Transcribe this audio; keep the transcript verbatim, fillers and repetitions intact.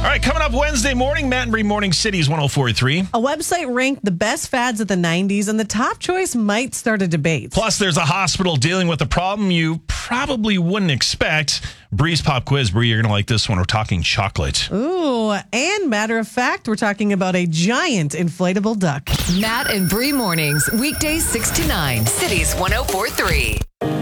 All right, coming up Wednesday morning, Matt and Bree Morning Cities one oh four point three. A website ranked the best fads of the nineties, and the top choice might start a debate. Plus, there's a hospital dealing with a problem you probably wouldn't expect. Bree's Pop Quiz. Bree, you're going to like this one. We're talking chocolate. Ooh, and matter of fact, we're talking about a giant inflatable duck. Matt and Bree Mornings, weekdays six to nine, Cities one oh four point three.